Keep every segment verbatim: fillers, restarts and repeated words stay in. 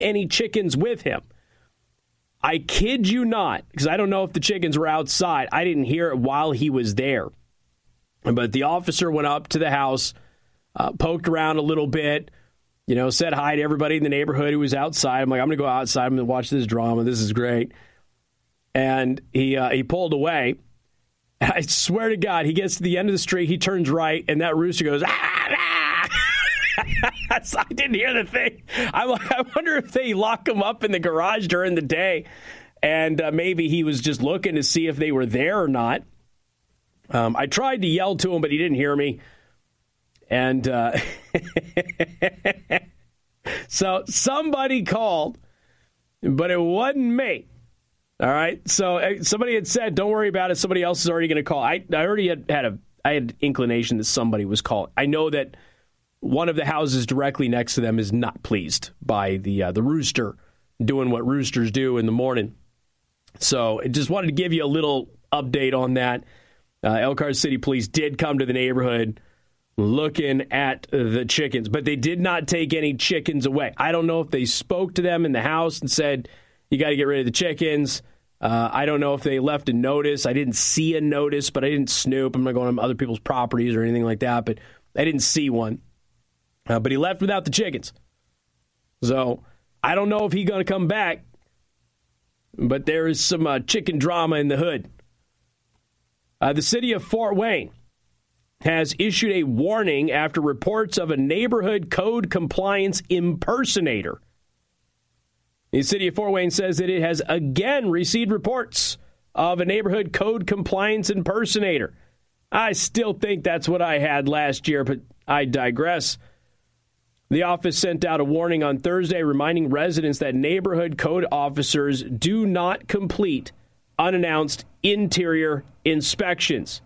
any chickens with him. I kid you not, because I don't know if the chickens were outside. I didn't hear it while he was there. But the officer went up to the house, uh, poked around a little bit, you know, said hi to everybody in the neighborhood who was outside. I'm like, I'm going to go outside. I'm going to watch this drama. This is great. And he uh, he pulled away. I swear to God, he gets to the end of the street, he turns right, and that rooster goes, ah, ah. So I didn't hear the thing. I'm like, I wonder if they lock him up in the garage during the day, and uh, maybe he was just looking to see if they were there or not. Um, I tried to yell to him, but he didn't hear me. And uh, so somebody called, but it wasn't me. All right. So uh, somebody had said, don't worry about it. Somebody else is already going to call. I, I already had, had a I had inclination that somebody was calling. I know that one of the houses directly next to them is not pleased by the uh, the rooster doing what roosters do in the morning. So I just wanted to give you a little update on that. Uh, Elkhart City Police did come to the neighborhood looking at the chickens, but they did not take any chickens away. I don't know if they spoke to them in the house and said, you got to get rid of the chickens. Uh, I don't know if they left a notice. I didn't see a notice, but I didn't snoop. I'm not going on other people's properties or anything like that, but I didn't see one. Uh, but he left without the chickens. So I don't know if he's going to come back, but there is some uh, chicken drama in the hood. Uh, the city of Fort Wayne has issued a warning after reports of a neighborhood code compliance impersonator. The city of Fort Wayne says that it has again received reports of a neighborhood code compliance impersonator. I still think that's what I had last year, but I digress. The office sent out a warning on Thursday reminding residents that neighborhood code officers do not complete unannounced interior inspections.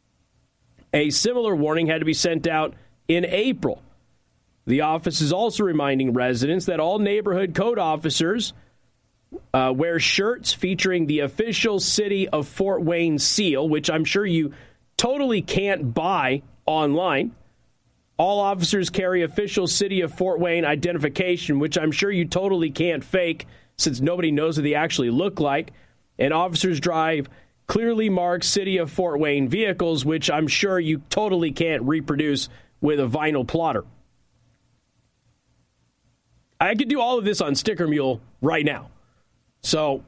A similar warning had to be sent out in April. The office is also reminding residents that all neighborhood code officers uh, wear shirts featuring the official City of Fort Wayne seal, which I'm sure you totally can't buy online. All officers carry official City of Fort Wayne identification, which I'm sure you totally can't fake since nobody knows what they actually look like. And officers drive clearly marked City of Fort Wayne vehicles, which I'm sure you totally can't reproduce with a vinyl plotter. I could do all of this on Sticker Mule right now. So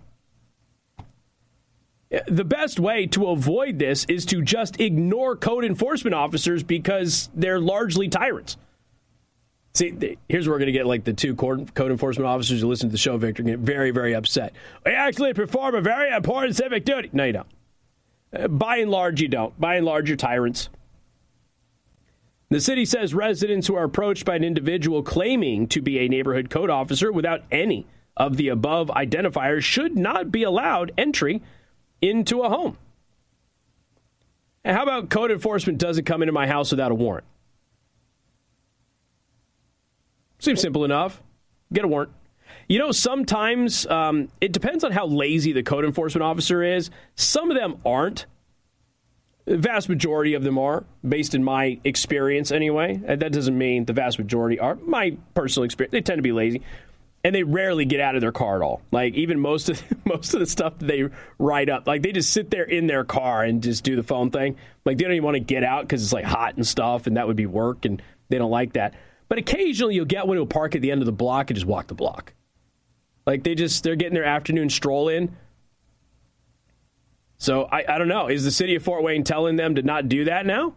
the best way to avoid this is to just ignore code enforcement officers because they're largely tyrants. See, here's where we're going to get like the two code enforcement officers who listen to the show, Victor, get very, very upset. They actually perform a very important civic duty. No, you don't. Uh, by and large, you don't. By and large, you're tyrants. The city says residents who are approached by an individual claiming to be a neighborhood code officer without any of the above identifiers should not be allowed entry into a home. And how about code enforcement doesn't come into my house without a warrant? Seems simple enough. Get a warrant. You know, sometimes um, it depends on how lazy the code enforcement officer is. Some of them aren't. The vast majority of them are, based in my experience anyway. And that doesn't mean the vast majority are. My personal experience, they tend to be lazy. And they rarely get out of their car at all. Like, even most of most of the stuff that they write up, like, they just sit there in their car and just do the phone thing. Like, they don't even want to get out because it's, like, hot and stuff, and that would be work, and they don't like that. But occasionally you'll get one who'll park at the end of the block and just walk the block. Like, they just, they're getting their afternoon stroll in. So, I, I don't know. Is the city of Fort Wayne telling them to not do that now?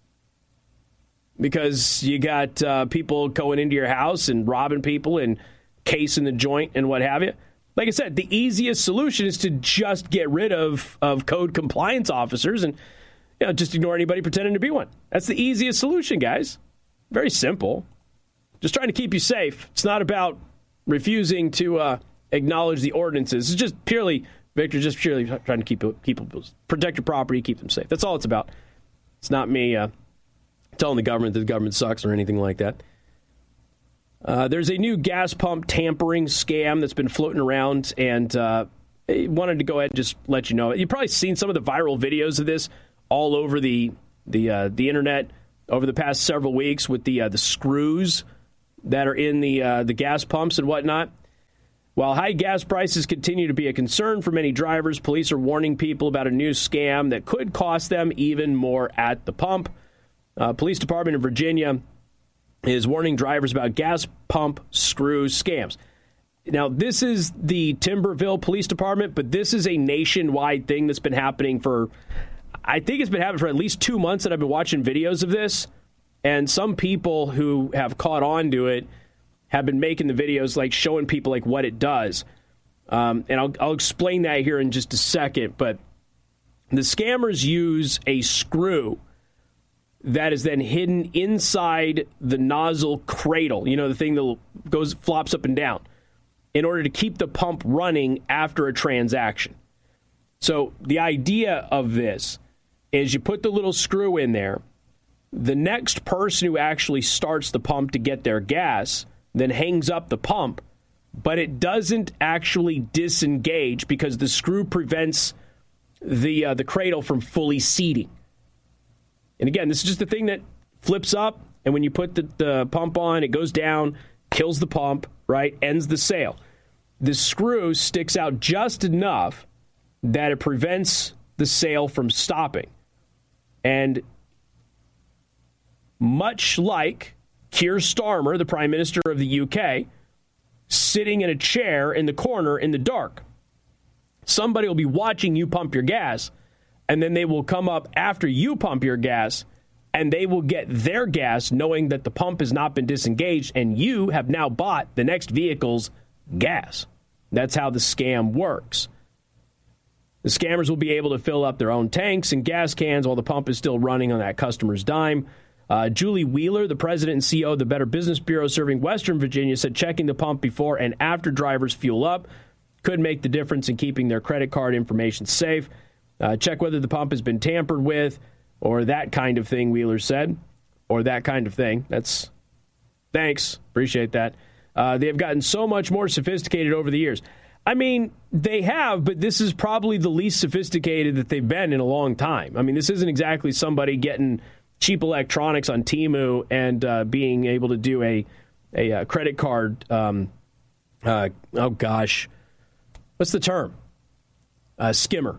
Because you got uh, people going into your house and robbing people and casing the joint and what have you. Like I said, the easiest solution is to just get rid of, of code compliance officers and, you know, just ignore anybody pretending to be one. That's the easiest solution, guys. Very simple. Just trying to keep you safe. It's not about refusing to uh, acknowledge the ordinances. It's just purely, Victor, just purely trying to keep people, protect your property, keep them safe. That's all it's about. It's not me uh, telling the government that the government sucks or anything like that. Uh, there's a new gas pump tampering scam that's been floating around, and uh, I wanted to go ahead and just let you know. You've probably seen some of the viral videos of this all over the the uh, the internet over the past several weeks with the uh, the screws that are in the uh, the gas pumps and whatnot. While high gas prices continue to be a concern for many drivers, police are warning people about a new scam that could cost them even more at the pump. Uh, Police Department in Virginia is warning drivers about gas pump screw scams. Now, this is the Timberville Police Department, but this is a nationwide thing that's been happening for, I think it's been happening for at least two months that I've been watching videos of this. And some people who have caught on to it have been making the videos, like showing people like what it does. Um, and I'll, I'll explain that here in just a second. But the scammers use a screw that is then hidden inside the nozzle cradle, you know, the thing that goes flops up and down, in order to keep the pump running after a transaction. So the idea of this is you put the little screw in there. The next person who actually starts the pump to get their gas then hangs up the pump, but it doesn't actually disengage because the screw prevents the uh, the cradle from fully seating. And again, this is just the thing that flips up, and when you put the, the pump on, it goes down, kills the pump, right, ends the sale. The screw sticks out just enough that it prevents the sale from stopping. And much like Keir Starmer, the Prime Minister of the U K, sitting in a chair in the corner in the dark, somebody will be watching you pump your gas, and then they will come up after you pump your gas, and they will get their gas knowing that the pump has not been disengaged, and you have now bought the next vehicle's gas. That's how the scam works. The scammers will be able to fill up their own tanks and gas cans while the pump is still running on that customer's dime. Uh, Julie Wheeler, the president and C E O of the Better Business Bureau serving Western Virginia, said checking the pump before and after drivers fuel up could make the difference in keeping their credit card information safe. Uh, check whether the pump has been tampered with or that kind of thing, Wheeler said. Or that kind of thing. That's thanks. Appreciate that. Uh, they have gotten so much more sophisticated over the years. I mean, they have, but this is probably the least sophisticated that they've been in a long time. I mean, this isn't exactly somebody getting cheap electronics on Temu and uh, being able to do a a, a credit card. Um, uh, oh gosh, what's the term? Uh, skimmer.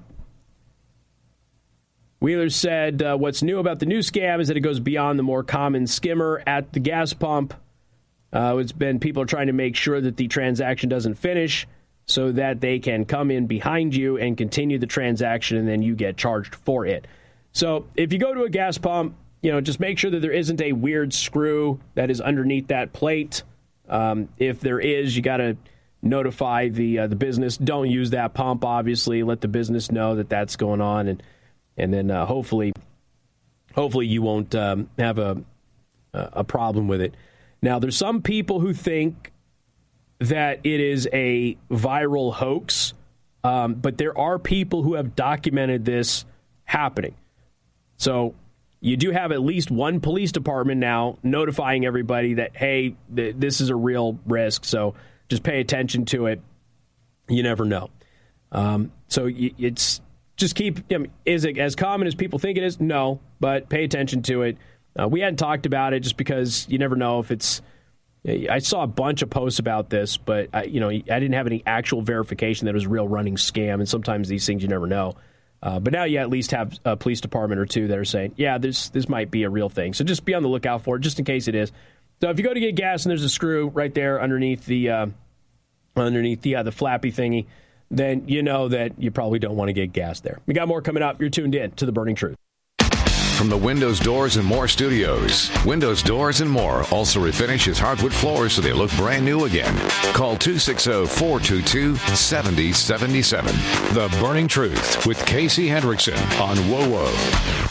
Wheeler said, uh, "What's new about the new scam is that it goes beyond the more common skimmer at the gas pump. Uh, it's been people are trying to make sure that the transaction doesn't finish, so that they can come in behind you and continue the transaction, and then you get charged for it." So if you go to a gas pump, you know, just make sure that there isn't a weird screw that is underneath that plate. Um, if there is, you got to notify the uh, the business. Don't use that pump, obviously. Let the business know that that's going on, and and then uh, hopefully, hopefully you won't um, have a a problem with it. Now, there's some people who think that it is a viral hoax, um, but there are people who have documented this happening. So you do have at least one police department now notifying everybody that, hey, th- this is a real risk, so just pay attention to it. You never know. Um, so y- it's just keep, I mean, is it as common as people think it is? No, but pay attention to it. Uh, we hadn't talked about it just because you never know if it's, I saw a bunch of posts about this, but I, you know, I didn't have any actual verification that it was a real running scam, and sometimes these things you never know. Uh, but now you at least have a police department or two that are saying, yeah, this this might be a real thing. So just be on the lookout for it, just in case it is. So if you go to get gas and there's a screw right there underneath the uh, underneath the uh, the flappy thingy, then you know that you probably don't want to get gas there. We got more coming up. You're tuned in to The Burning Truth. From the Windows, Doors, and More studios, Windows, Doors, and More also refinishes hardwood floors so they look brand new again. Call two six zero, four two two, seven zero seven seven. The Burning Truth with Casey Hendrickson on W O W O.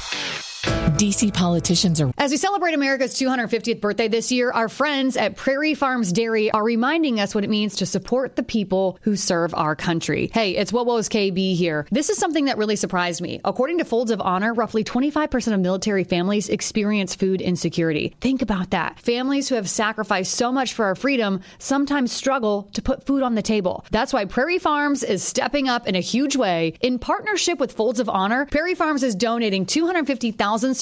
D C politicians are... As we celebrate America's two hundred fiftieth birthday this year, our friends at Prairie Farms Dairy are reminding us what it means to support the people who serve our country. Hey, it's W O W O's K B here. This is something that really surprised me. According to Folds of Honor, roughly twenty-five percent of military families experience food insecurity. Think about that. Families who have sacrificed so much for our freedom sometimes struggle to put food on the table. That's why Prairie Farms is stepping up in a huge way. In partnership with Folds of Honor, Prairie Farms is donating two hundred fifty thousand servings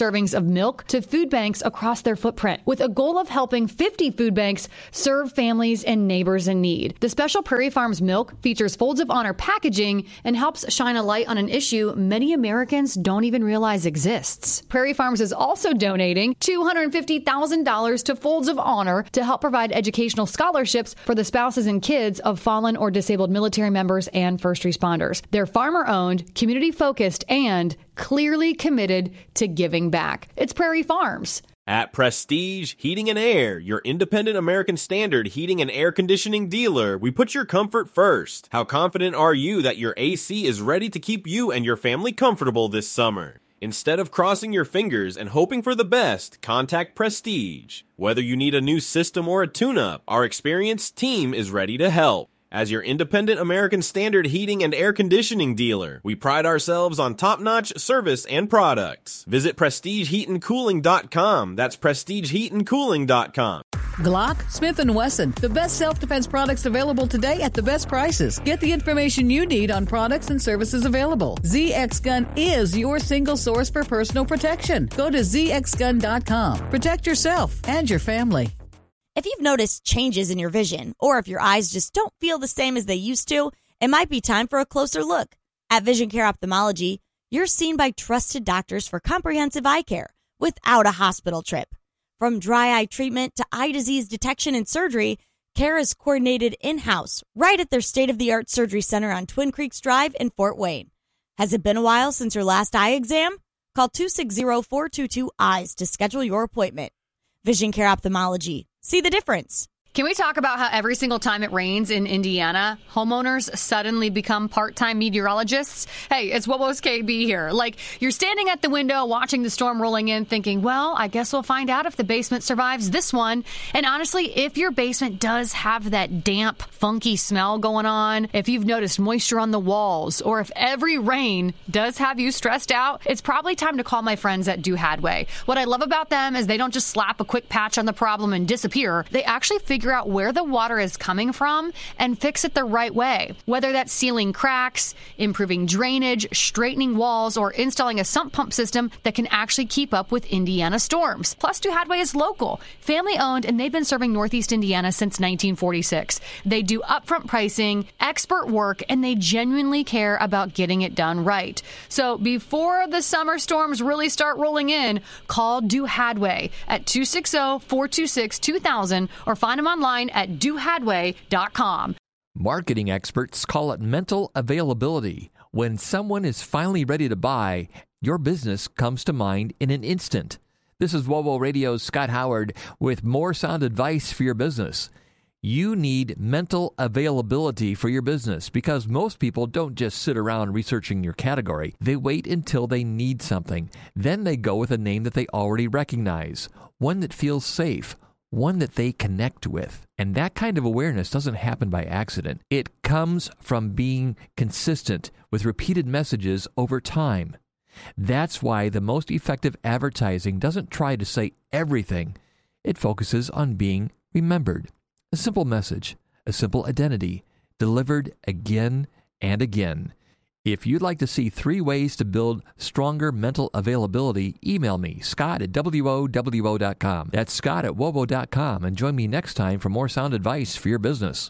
servings of milk to food banks across their footprint, with a goal of helping fifty food banks serve families and neighbors in need. The special Prairie Farms milk features Folds of Honor packaging and helps shine a light on an issue many Americans don't even realize exists. Prairie Farms is also donating two hundred fifty thousand dollars to Folds of Honor to help provide educational scholarships for the spouses and kids of fallen or disabled military members and first responders. They're farmer-owned, community-focused, and clearly committed to giving back. It's Prairie Farms. At Prestige Heating and Air, your independent American Standard heating and air conditioning dealer, we put your comfort first. How confident are you that your A C is ready to keep you and your family comfortable this summer? Instead of crossing your fingers and hoping for the best, contact Prestige. Whether you need a new system or a tune-up, our experienced team is ready to help. As your independent American Standard heating and air conditioning dealer, we pride ourselves on top-notch service and products. Visit prestige heat and cooling dot com. That's prestige heat and cooling dot com. Glock, Smith and Wesson, the best self-defense products available today at the best prices. Get the information you need on products and services available. Z X Gun is your single source for personal protection. Go to z x gun dot com. Protect yourself and your family. If you've noticed changes in your vision, or if your eyes just don't feel the same as they used to, it might be time for a closer look. At Vision Care Ophthalmology, you're seen by trusted doctors for comprehensive eye care without a hospital trip. From dry eye treatment to eye disease detection and surgery, care is coordinated in-house right at their state-of-the-art surgery center on Twin Creeks Drive in Fort Wayne. Has it been a while since your last eye exam? Call two six zero, four two two, E Y E S to schedule your appointment. Vision Care Ophthalmology. See the difference. Can we talk about how every single time it rains in Indiana, homeowners suddenly become part-time meteorologists? Hey, it's Wobo's K B here. Like, you're standing at the window watching the storm rolling in thinking, well, I guess we'll find out if the basement survives this one. And honestly, if your basement does have that damp, funky smell going on, if you've noticed moisture on the walls, or if every rain does have you stressed out, it's probably time to call my friends at Do Hadway. What I love about them is they don't just slap a quick patch on the problem and disappear. They actually figure out where the water is coming from and fix it the right way. Whether that's sealing cracks, improving drainage, straightening walls, or installing a sump pump system that can actually keep up with Indiana storms. Plus, Do Hadway is local, family-owned, and they've been serving Northeast Indiana since nineteen forty-six. They do upfront pricing, expert work, and they genuinely care about getting it done right. So before the summer storms really start rolling in, call Do Hadway at two six zero, four two six, two thousand or find them online at do hadway dot com. Marketing experts call it mental availability. When someone is finally ready to buy, your business comes to mind in an instant. This is Wobo Radio's Scott Howard with more sound advice for your business. You need mental availability for your business because most people don't just sit around researching your category. They wait until they need something. Then they go with a name that they already recognize, one that feels safe, one that they connect with. And that kind of awareness doesn't happen by accident. It comes from being consistent with repeated messages over time. That's why the most effective advertising doesn't try to say everything. It focuses on being remembered. A simple message, a simple identity, delivered again and again. If you'd like to see three ways to build stronger mental availability, email me, Scott at W O W O dot com. That's Scott at Wobo dot com. And join me next time for more sound advice for your business.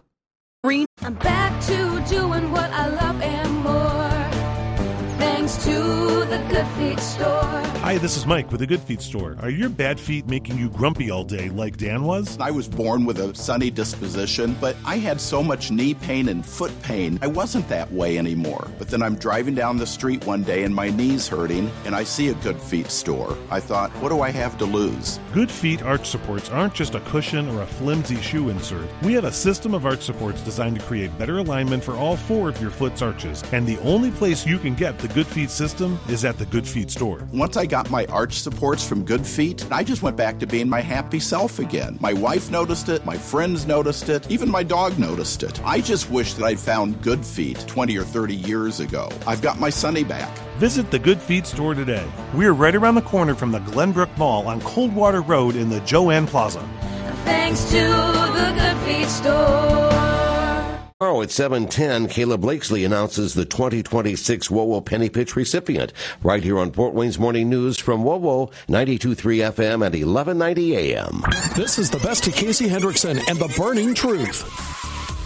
I'm back to doing what I love and more, thanks to the Good Feet Store. Hi, this is Mike with the Good Feet Store. Are your bad feet making you grumpy all day like Dan was? I was born with a sunny disposition, but I had so much knee pain and foot pain, I wasn't that way anymore. But then I'm driving down the street one day and my knee's hurting, and I see a Good Feet Store. I thought, what do I have to lose? Good Feet arch supports aren't just a cushion or a flimsy shoe insert. We have a system of arch supports designed to create better alignment for all four of your foot's arches. And the only place you can get the Good Feet system is at the Good Feet Store. Once I got my arch supports from Good Feet, I just went back to being my happy self again. My wife noticed it, my friends noticed it, even my dog noticed it. I just wish that I'd found Good Feet twenty or thirty years ago. I've got my Sonny back. Visit the Good Feet Store today. We're right around the corner from the Glenbrook Mall on Coldwater Road in the Joanne Plaza. Thanks to the Good Feet Store. Our Now at seven ten, Caleb Blakesley announces the twenty twenty-six WOWO Penny Pitch recipient. Right here on Fort Wayne's Morning News from WOWO, ninety-two point three F M at eleven ninety A M. This is the best of Casey Hendrickson and the Burning Truth.